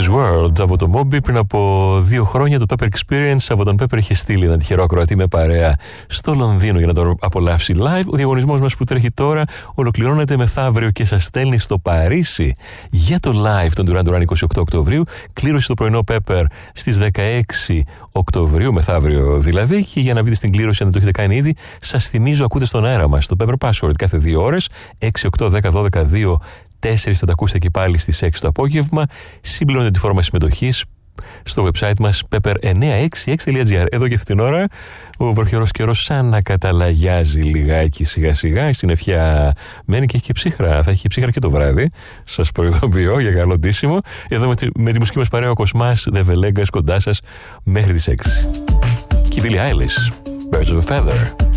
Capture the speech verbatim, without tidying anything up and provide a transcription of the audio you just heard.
This World από το Moby. Πριν από δύο χρόνια το Pepper Experience από τον Pepper είχε στείλει έναν τυχερό ακροατή με παρέα στο Λονδίνο για να το απολαύσει live. Ο διαγωνισμός μας που τρέχει τώρα ολοκληρώνεται μεθαύριο και σας στέλνει στο Παρίσι για το live των Duran Duran είκοσι οκτώ Οκτωβρίου. Κλήρωση στο πρωινό Pepper στις δεκαέξι Οκτωβρίου, μεθαύριο δηλαδή. Και για να μπείτε στην κλήρωση, αν δεν το έχετε κάνει ήδη, σας θυμίζω, ακούτε στον αέρα μας το Pepper Password κάθε δύο ώρες, έξι, οκτώ, δέκα, δώδεκα, δύο, τέσσερα, θα τα ακούσετε και πάλι στις έξι το απόγευμα. Συμπληρώνετε τη φόρμα συμμετοχής στο website μας pepper εννιακόσια εξήντα έξι τελεία τζι άρ. Εδώ και αυτήν την ώρα ο βροχερός καιρός σαν να καταλαγιάζει λιγάκι σιγά σιγά. Η συννεφιά μένει και έχει και ψύχρα. Θα έχει και ψύχρα και το βράδυ. Σας προειδοποιώ για καλό ντύσιμο. Εδώ με τη, με τη μουσική μας παρέα ο Κοσμάς The Velegas κοντά σας μέχρι τις έξι. Και η Billie Eilish, Birds of a Feather.